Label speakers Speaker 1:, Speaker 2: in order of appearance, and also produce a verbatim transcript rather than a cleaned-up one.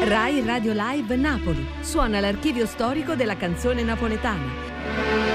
Speaker 1: Rai Radio Live Napoli. Suona l'archivio storico della canzone napoletana.